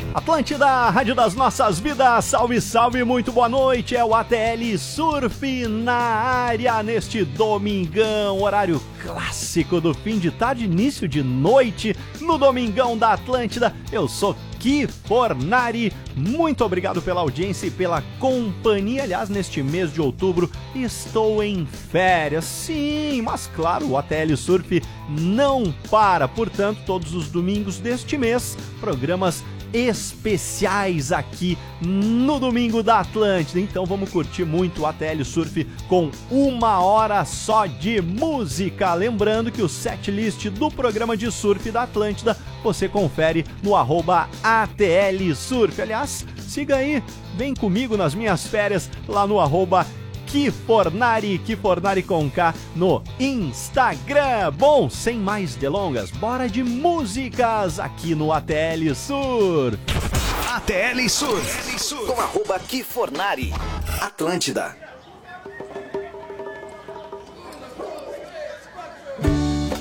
Atlântida, rádio das nossas vidas, salve, salve, muito boa noite, é o ATL Surf na área neste domingão, horário clássico do fim de tarde, início de noite, no domingão da Atlântida. Eu sou Ki Fornari, muito obrigado pela audiência e pela companhia. Aliás, neste mês de outubro estou em férias, sim, mas claro, o ATL Surf não para, portanto, todos os domingos deste mês, programas especiais aqui no Domingo da Atlântida. Então vamos curtir muito o ATL Surf com 1 hora só de música. Lembrando que o setlist do programa de surf da Atlântida você confere no @ATL Surf. Aliás, siga aí, vem comigo nas minhas férias lá no Ki Fornari com K no Instagram. Bom, sem mais delongas, bora de músicas aqui no ATL Surf. ATL Surf com @Ki Fornari. Atlântida.